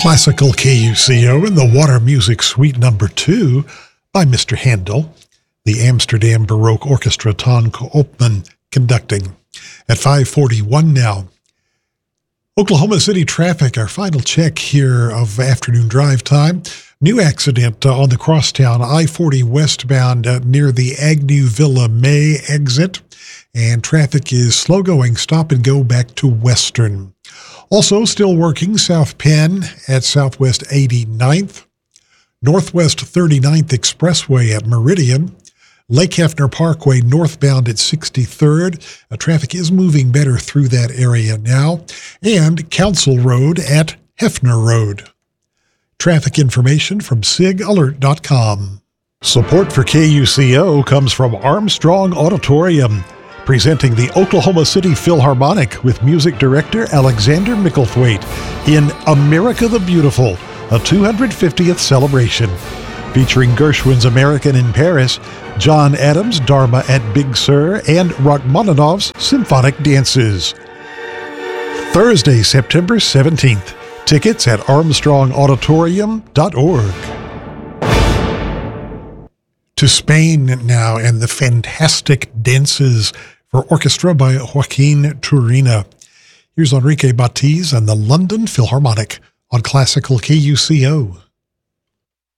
Classical KUCO in the Water Music Suite number 2 by Mr. Handel, the Amsterdam Baroque Orchestra Ton Koopman conducting. At 5:41 now. Oklahoma City traffic, our final check here of afternoon drive time. New accident on the crosstown I-40 westbound near the Agnew Villa May exit, and traffic is slow going, stop and go back to Western. Also still working South Penn at Southwest 89th, Northwest 39th Expressway at Meridian, Lake Hefner Parkway northbound at 63rd. Traffic is moving better through that area now, and Council Road at Hefner Road. Traffic information from sigalert.com. Support for KUCO comes from Armstrong Auditorium, presenting the Oklahoma City Philharmonic with music director Alexander Micklethwaite in America the Beautiful, a 250th celebration. Featuring Gershwin's American in Paris, John Adams' Dharma at Big Sur, and Rachmaninoff's Symphonic Dances. Thursday, September 17th. Tickets at armstrongauditorium.org. To Spain now, and the fantastic dances for orchestra by Joaquin Turina. Here's Enrique Batiz and the London Philharmonic on Classical KUCO.